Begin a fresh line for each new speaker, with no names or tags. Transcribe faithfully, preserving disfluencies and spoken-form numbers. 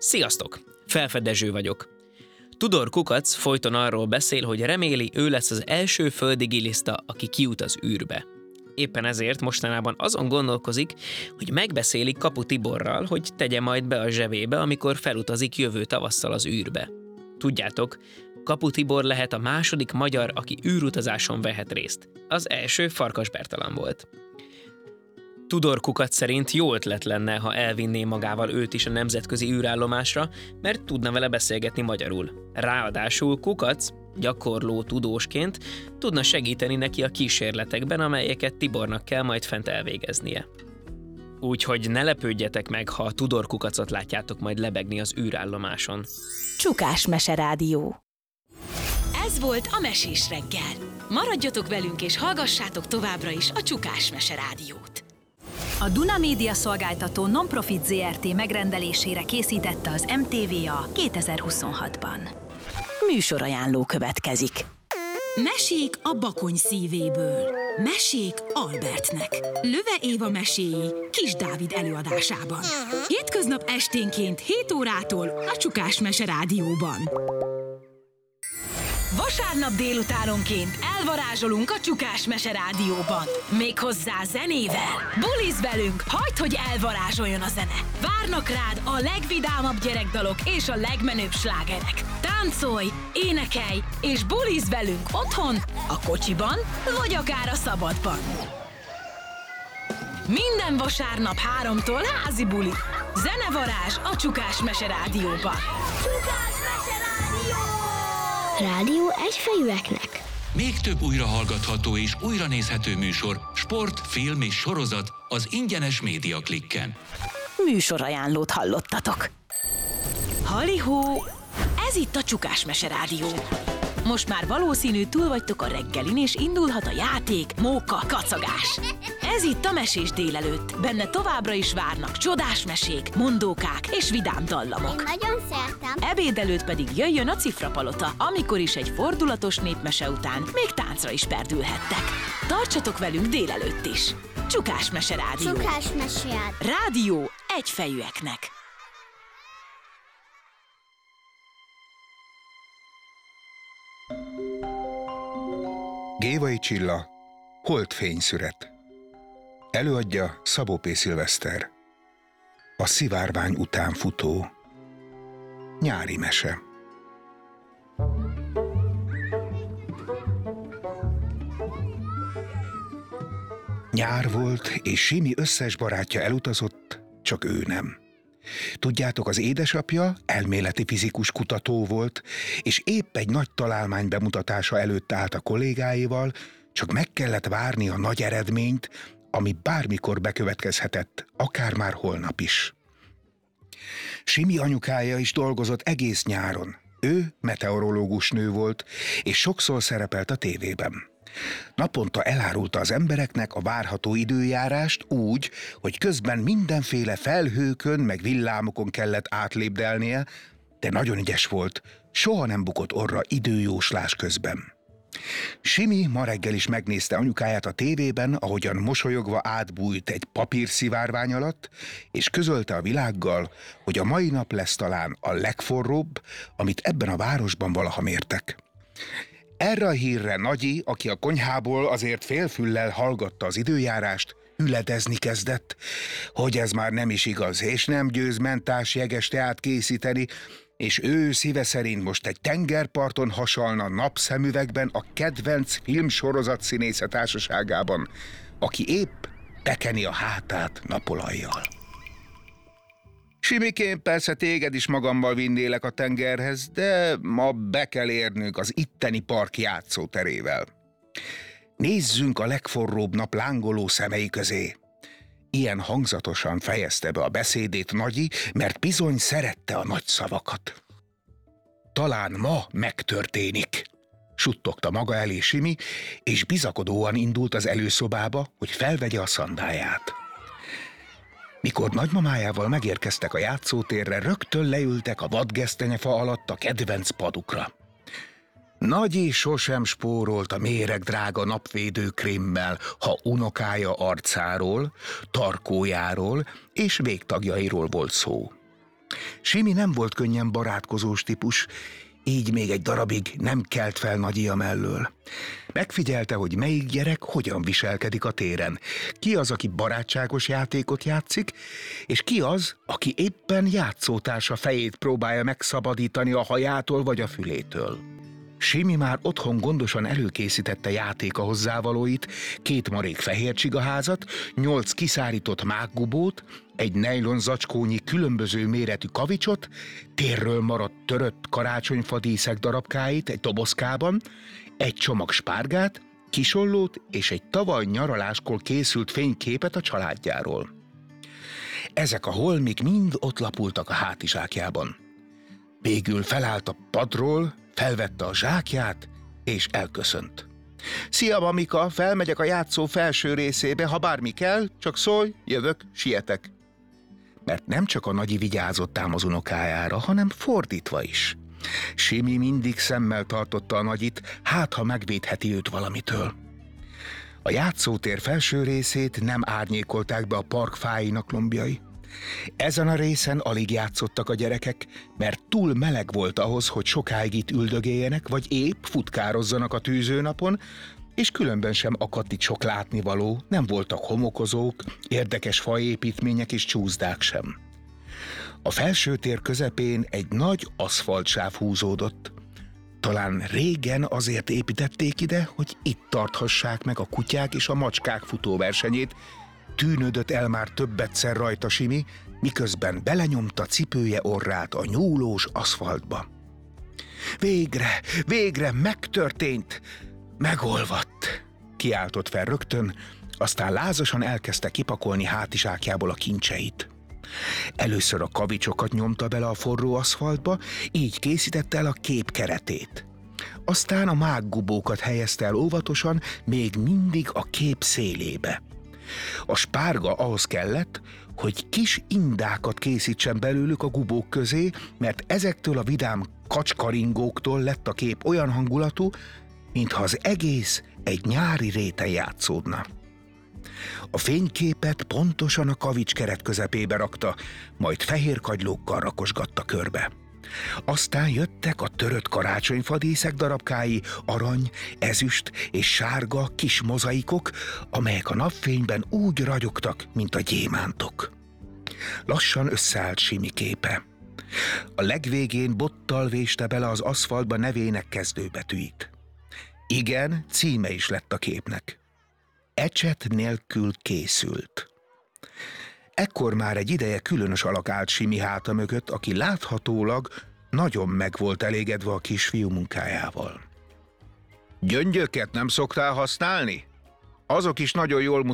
Sziasztok! Felfedező vagyok. Tudor Kukac folyton arról beszél, hogy reméli, ő lesz az első földi giliszta, aki kijut az űrbe. Éppen ezért mostanában azon gondolkozik, hogy megbeszéli Kapu Tiborral, hogy tegye majd be a zsebébe, amikor felutazik jövő tavasszal az űrbe. Tudjátok, Kapu Tibor lehet a második magyar, aki űrutazáson vehet részt. Az első Farkas Bertalan volt. Tudor Kukac szerint jó ötlet lenne, ha elvinné magával őt is a nemzetközi űrállomásra, mert tudna vele beszélgetni magyarul. Ráadásul Kukac, gyakorló tudósként tudna segíteni neki a kísérletekben, amelyeket Tibornak kell majd fent elvégeznie. Úgyhogy ne lepődjetek meg, ha Tudor Kukacot látjátok majd lebegni az űrállomáson.
Csukás Mese Rádió.
Ez volt a Mesés reggel. Maradjatok velünk és hallgassátok továbbra is a Csukás Mese Rádiót.
A Duna Média Szolgáltató Nonprofit zé er té megrendelésére készítette az em té vé á kétezer-huszonhatban. Műsorajánló következik.
Mesék a Bakony szívéből. Mesék Albertnek. Löve Éva meséi Kis Dávid előadásában. Hétköznap esténként hét órától a Csukás Mese Rádióban. Vasárnap délutánonként elvarázsolunk a Csukás Mese Rádióban. Méghozzá zenével. Bulizz velünk, hagyd, hogy elvarázsoljon a zene. Várnak rád a legvidámabb gyerekdalok és a legmenőbb slágerek. Táncolj, énekelj és bulizz velünk otthon, a kocsiban vagy akár a szabadban. Minden vasárnap háromtól házi buli. Zenevarázs a Csukás Mese Rádióban.
Csukás Mese Rádió! Rádió egyfejűeknek.
Még több újrahallgatható és újranézhető műsor, sport, film és sorozat az ingyenes Média Klikken.
Műsorajánlót hallottatok.
Halihó! Ez itt a Csukás Mese Rádió. Most már valószínű túl vagytok a reggelin, és indulhat a játék, móka, kacagás. Ez itt a Mesés délelőtt. Benne továbbra is várnak csodás mesék, mondókák és vidám dallamok.
Én nagyon szeretem.
Ebéd előtt pedig jöjjön a Cifrapalota, amikor is egy fordulatos népmese után még táncra is perdülhettek. Tartsatok velünk délelőtt is. Csukás Mese Rádió.
Csukás Mese
Rádió egyfejűeknek.
Gévai Csilla, Holdfényszüret. Előadja Szabó P. Szilveszter. A szivárvány után futó. Nyári mese. Nyár volt, és Simi összes barátja elutazott, csak ő nem. Tudjátok, az édesapja elméleti fizikus kutató volt, és épp egy nagy találmány bemutatása előtt állt a kollégáival, csak meg kellett várni a nagy eredményt, ami bármikor bekövetkezhetett, akár már holnap is. Simi anyukája is dolgozott egész nyáron. Ő meteorológus nő volt, és sokszor szerepelt a tévében. Naponta elárulta az embereknek a várható időjárást úgy, hogy közben mindenféle felhőkön meg villámokon kellett átlépdelnie, de nagyon ügyes volt, soha nem bukott orra időjóslás közben. Simi ma reggel is megnézte anyukáját a tévében, ahogyan mosolyogva átbújt egy papírszivárvány alatt, és közölte a világgal, hogy a mai nap lesz talán a legforróbb, amit ebben a városban valaha mértek. Erre a hírre Nagyi, aki a konyhából azért félfüllel hallgatta az időjárást, üledezni kezdett, hogy ez már nem is igaz, és nem győz mentás jeges teát készíteni, és ő szíve szerint most egy tengerparton hasalna napszemüvegben a kedvenc filmsorozat színésze társaságában, aki épp bekeni a hátát napolajjal. Simikén, persze téged is magammal vinnélek a tengerhez, de ma be kell érnünk az itteni park játszóterével. Nézzünk a legforróbb nap lángoló szemei közé. Ilyen hangzatosan fejezte be a beszédét Nagyi, mert bizony szerette a nagy szavakat. Talán ma megtörténik, suttogta maga elé Simi, és bizakodóan indult az előszobába, hogy felvegye a szandáját. Mikor nagymamájával megérkeztek a játszótérre, rögtön leültek a vadgesztenyefa alatt a kedvenc padukra. Nagyi sosem spórolt a méregdrága napvédőkrémmel, ha unokája arcáról, tarkójáról és végtagjairól volt szó. Simi nem volt könnyen barátkozós típus, így még egy darabig nem kelt fel Nagyia mellől. Megfigyelte, hogy melyik gyerek hogyan viselkedik a téren, ki az, aki barátságos játékot játszik, és ki az, aki éppen játszótársa fejét próbálja megszabadítani a hajától vagy a fülétől. Simi már otthon gondosan előkészítette játéka hozzávalóit, két marék fehér csigaházat, nyolc kiszárított mággubót, egy nejlon zacskónyi különböző méretű kavicsot, térről maradt törött karácsonyfadíszek darabkáit egy dobozkában, egy csomag spárgát, kisollót és egy tavaly nyaraláskor készült fényképet a családjáról. Ezek a holmik mind ott lapultak a hátizsákjában. Végül felállt a padról, felvette a zsákját, és elköszönt. Szia, mamika, felmegyek a játszó felső részébe, ha bármi kell, csak szólj, jövök, sietek. Mert nem csak a Nagyi vigyázott ám az unokájára, hanem fordítva is. Simi mindig szemmel tartotta a Nagyit, hát ha megvédheti őt valamitől. A játszótér felső részét nem árnyékolták be a park fáinak lombjai. Ezen a részen alig játszottak a gyerekek, mert túl meleg volt ahhoz, hogy sokáig itt üldögéljenek, vagy épp futkározzanak a tűzőnapon, és különben sem akadt itt sok látnivaló, nem voltak homokozók, érdekes faépítmények és csúszdák sem. A felső tér közepén egy nagy aszfaltsáv húzódott. Talán régen azért építették ide, hogy itt tarthassák meg a kutyák és a macskák futóversenyét. Tűnődött el már többetszer rajta Simi, miközben belenyomta cipője orrát a nyúlós aszfaltba. Végre, végre megtörtént! Megolvadt! Kiáltott fel rögtön, aztán lázasan elkezdte kipakolni hátizsákjából a kincseit. Először a kavicsokat nyomta bele a forró aszfaltba, így készítette el a kép keretét. Aztán a mággubókat helyezte el óvatosan, még mindig a kép szélébe. A spárga ahhoz kellett, hogy kis indákat készítsen belőlük a gubók közé, mert ezektől a vidám kacskaringóktól lett a kép olyan hangulatú, mintha az egész egy nyári réten játszódna. A fényképet pontosan a kavics keret közepébe rakta, majd fehér kagylókkal rakosgatta körbe. Aztán jöttek a törött karácsonyfadíszek darabkái, arany, ezüst és sárga kis mozaikok, amelyek a napfényben úgy ragyogtak, mint a gyémántok. Lassan összeállt Simi képe. A legvégén bottal véste bele az aszfaltba nevének kezdőbetűit. Igen, címe is lett a képnek. Ecset nélkül készült. Ekkor már egy ideje különös alak állt Simi háta mögött, aki láthatólag nagyon meg volt elégedve a kisfiú munkájával. Gyöngyöket nem szoktál használni? Azok is nagyon jól mutatják